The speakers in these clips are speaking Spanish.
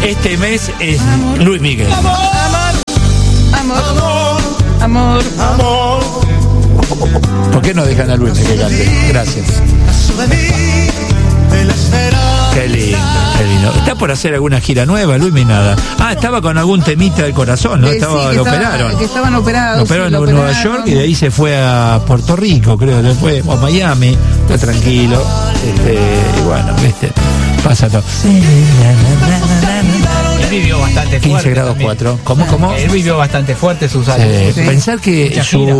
Este mes es Luis Miguel. Amor. ¿Por qué no dejan a Luis Miguel cante? Gracias. Qué lindo, qué lindo. ¿Está por hacer alguna gira nueva, Luis? Ni nada. Estaba con algún temita del corazón, ¿no? Lo operaron. Que estaban operados. Lo operaron en Nueva York y de ahí se fue a Puerto Rico, creo, después, o a Miami. Está tranquilo. Y bueno, ¿viste? Pasa todo. Él vivió bastante fuerte. 15 grados 4. ¿Cómo? Él vivió bastante fuerte sus años. Pensar que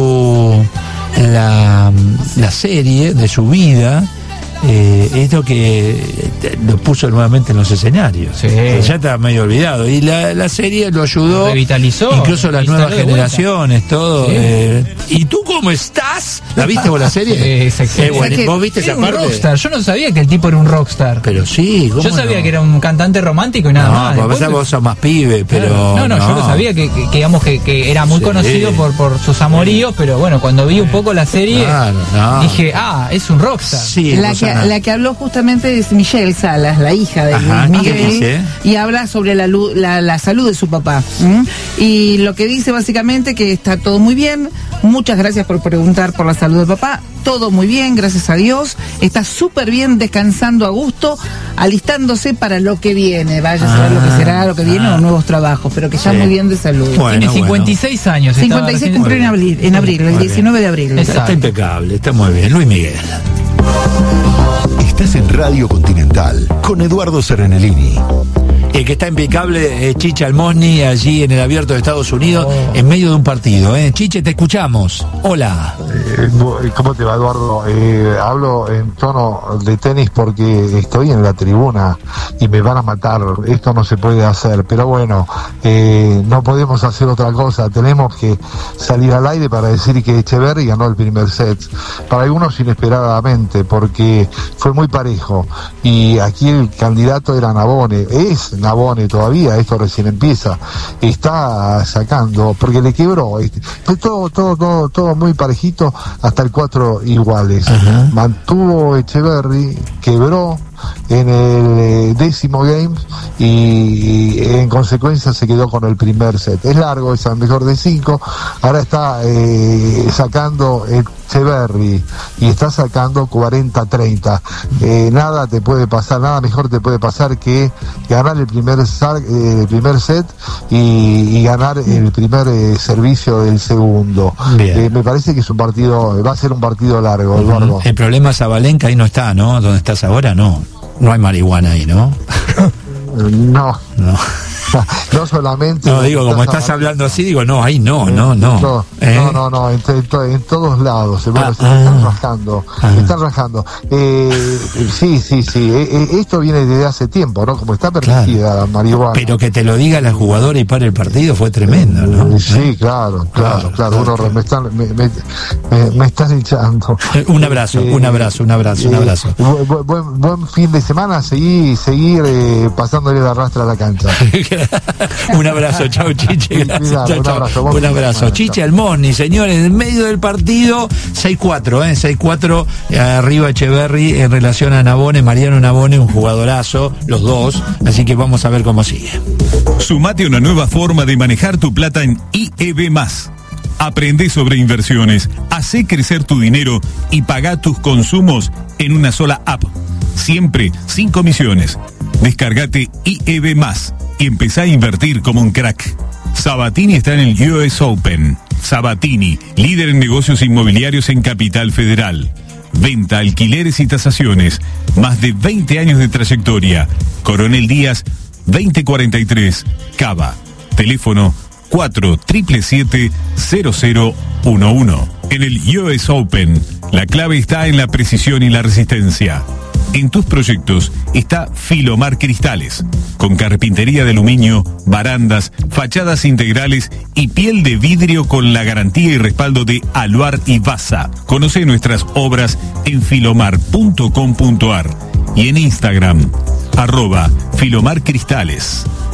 la serie de su vida es lo que lo puso nuevamente en los escenarios. Sí. Ya estaba medio olvidado. Y la serie lo ayudó. Revitalizó. Incluso las nuevas generaciones, todo. Sí. ¿Y tú cómo estás? ¿La viste vos la serie? Sí, bueno. ¿Vos viste esa parte? Rockstar. Yo no sabía que el tipo era un rockstar. Pero sí, ¿cómo yo sabía no? que era un cantante romántico y nada más. No, pues vos sos más pibe, pero. Yo lo sabía que digamos que era muy conocido por sus amoríos, pero bueno, cuando vi un poco la serie, dije, es un rockstar. Sí, la que habló justamente es Michelle Salas, la hija de Luis Miguel, y habla sobre la salud de su papá. Y lo que dice básicamente que está todo muy bien. Muchas gracias por preguntar por la salud de papá. Todo muy bien, gracias a Dios. Está súper bien, descansando a gusto, alistándose para lo que viene. Vaya a saber lo que será, lo que viene, o nuevos trabajos, pero que está muy bien de salud. Tiene 56 años. 56 cumplió en abril, el 19 de abril. Está impecable, está muy bien. Luis Miguel. Estás en Radio Continental con Eduardo Serenellini. El que está impecable es Chiche Almosni, allí en el Abierto de Estados Unidos, en medio de un partido. Chiche, te escuchamos. Hola. ¿Cómo te va, Eduardo? Hablo en tono de tenis porque estoy en la tribuna y me van a matar. Esto no se puede hacer, pero bueno, no podemos hacer otra cosa. Tenemos que salir al aire para decir que Echeverri ganó el primer set. Para algunos inesperadamente, porque fue muy parejo. Y aquí el candidato era Navone. Es Navone todavía, esto recién empieza. Está sacando, porque le quebró. Fue todo muy parejito hasta el 4 iguales. Mantuvo Echeverri, quebró en el 10º game y en consecuencia se quedó con el primer set. Es largo, es al mejor de 5. Ahora está sacando Echeverri y está sacando 40-30. Nada te puede pasar, nada mejor te puede pasar que ganar el primer set y ganar el primer servicio del segundo. Me parece que es va a ser un partido largo, Eduardo. El problema es Zabalenka, ahí no está, ¿no? ¿Dónde estás ahora? No hay marihuana ahí, ¿no? No solamente. No, digo, como estás hablando así, digo, no, ahí no. No, en todos lados. Se están rajando. Sí. Esto viene desde hace tiempo, ¿no? Como está permitida la marihuana. Pero que te lo diga la jugadora y para el partido fue tremendo, ¿no? Sí, claro. Me están hinchando. Un abrazo. Buen fin de semana, seguir pasándole la rastra a la cancha. Un abrazo, chau Chiche, gracias. Un abrazo. Chiche Almosni, señores, en medio del partido, 6-4, 6-4 arriba Echeverri en relación a Navone, Mariano Navone, un jugadorazo, los dos, así que vamos a ver cómo sigue. Sumate a una nueva forma de manejar tu plata en IEB+. Aprende sobre inversiones, hacé crecer tu dinero y pagá tus consumos en una sola app. Siempre sin comisiones. Descargate IEB+, y empezá a invertir como un crack. Sabatini está en el US Open. Sabatini, líder en negocios inmobiliarios en Capital Federal. Venta, alquileres y tasaciones. Más de 20 años de trayectoria. Coronel Díaz, 2043, Cava. Teléfono 477-0011. En el US Open, la clave está en la precisión y la resistencia. En tus proyectos está Filomar Cristales, con carpintería de aluminio, barandas, fachadas integrales y piel de vidrio con la garantía y respaldo de Aluar y Basa. Conoce nuestras obras en filomar.com.ar y en Instagram, @Filomar Cristales.